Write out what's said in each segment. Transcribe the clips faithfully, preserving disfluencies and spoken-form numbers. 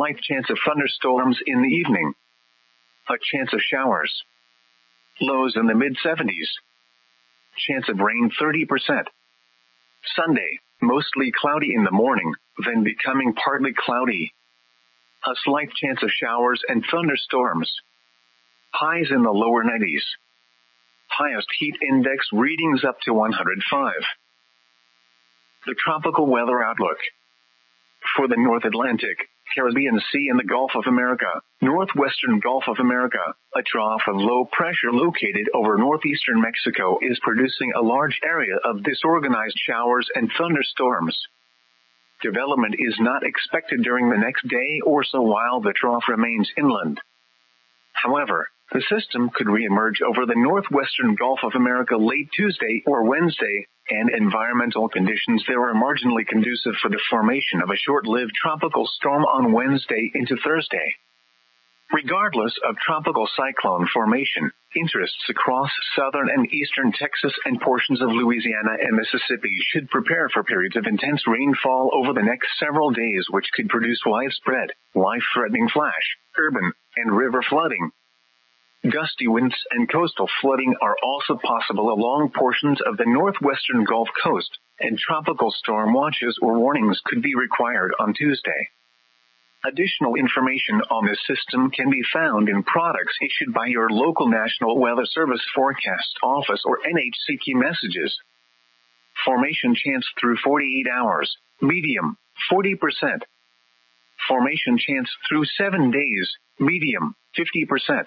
slight chance of thunderstorms in the evening. A chance of showers. Lows in the mid seventies. Chance of rain thirty percent. Sunday, mostly cloudy in the morning, then becoming partly cloudy. A slight chance of showers and thunderstorms. Highs in the lower nineties. Highest heat index readings up to one hundred five. The tropical weather outlook. For the North Atlantic, Caribbean Sea and the Gulf of America, northwestern Gulf of America, a trough of low pressure located over northeastern Mexico is producing a large area of disorganized showers and thunderstorms. Development is not expected during the next day or so while the trough remains inland. However, the system could reemerge over the northwestern Gulf of America late Tuesday or Wednesday, and environmental conditions there are marginally conducive for the formation of a short-lived tropical storm on Wednesday into Thursday. Regardless of tropical cyclone formation, interests across southern and eastern Texas and portions of Louisiana and Mississippi should prepare for periods of intense rainfall over the next several days, which could produce widespread, life-threatening flash, urban, and river flooding. Gusty winds and coastal flooding are also possible along portions of the northwestern Gulf Coast, and tropical storm watches or warnings could be required on Tuesday. Additional information on this system can be found in products issued by your local National Weather Service Forecast Office or N H C Q messages. Formation chance through forty-eight hours, medium, forty percent. Formation chance through seven days, medium, fifty percent.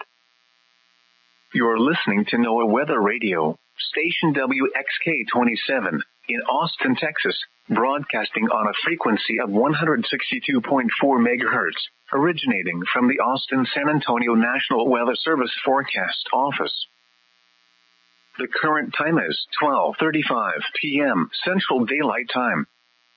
You're listening to NOAA Weather Radio, station W X K twenty-seven, in Austin, Texas, broadcasting on a frequency of one hundred sixty-two point four megahertz, originating from the Austin-San Antonio National Weather Service Forecast Office. The current time is twelve thirty-five p.m. Central Daylight Time.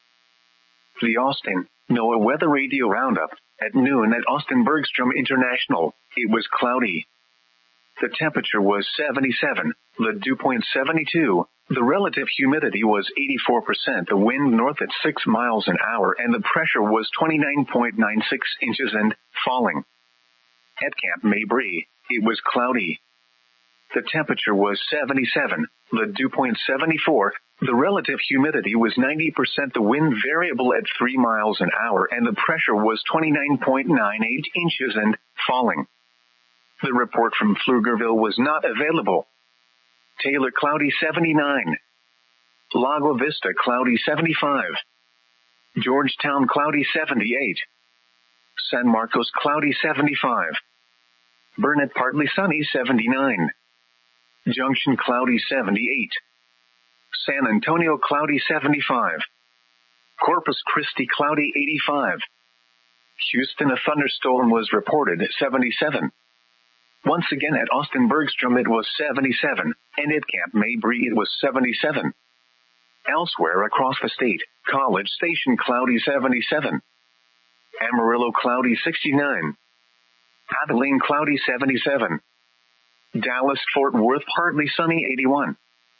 The Austin NOAA Weather Radio Roundup. At noon at Austin Bergstrom International, it was cloudy. The temperature was seventy-seven, the dew point seventy-two, the relative humidity was eighty-four percent, the wind north at six miles an hour, and the pressure was twenty-nine point nine six inches and falling. At Camp Mabry, it was cloudy. The temperature was seventy-seven, the dew point seventy-four, the relative humidity was ninety percent, the wind variable at three miles an hour, and the pressure was twenty-nine point nine eight inches and falling. The report from Pflugerville was not available. Taylor cloudy seventy-nine. Lago Vista cloudy seventy-five. Georgetown cloudy seventy-eight. San Marcos cloudy seventy-five. Burnett partly sunny seventy-nine. Junction cloudy seventy-eight. San Antonio cloudy seventy-five. Corpus Christi cloudy eighty-five. Houston a thunderstorm was reported seventy-seven. Once again at Austin Bergstrom it was seventy-seven, and at Camp Mabry it was seventy-seven. Elsewhere across the state, College Station cloudy seventy-seven. Amarillo cloudy sixty-nine. Abilene cloudy seventy-seven. Dallas Fort Worth partly sunny eighty-one.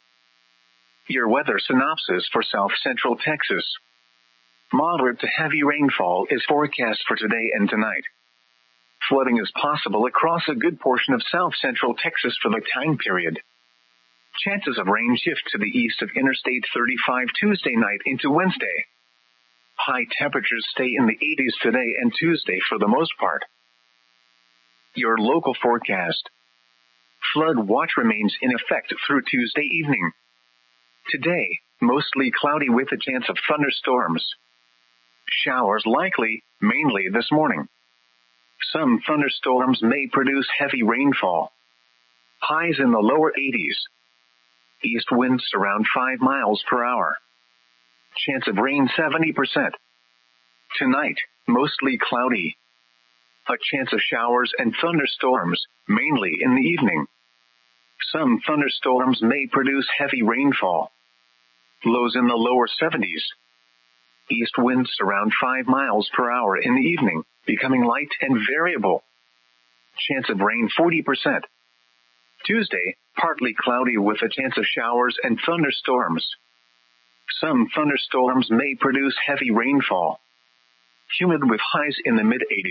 Your weather synopsis for South Central Texas. Moderate to heavy rainfall is forecast for today and tonight. Flooding is possible across a good portion of South Central Texas for the time period. Chances of rain shift to the east of Interstate thirty-five Tuesday night into Wednesday. High temperatures stay in the eighties today and Tuesday for the most part. Your local forecast. Flood watch remains in effect through Tuesday evening. Today, mostly cloudy with a chance of thunderstorms. Showers likely, mainly this morning. Some thunderstorms may produce heavy rainfall. Highs in the lower eighties. East winds around five miles per hour. Chance of rain seventy percent. Tonight, mostly cloudy. A chance of showers and thunderstorms, mainly in the evening. Some thunderstorms may produce heavy rainfall. Lows in the lower seventies. East winds around five miles per hour in the evening, becoming light and variable. Chance of rain forty percent. Tuesday, partly cloudy with a chance of showers and thunderstorms. Some thunderstorms may produce heavy rainfall. Humid with highs in the mid eighties.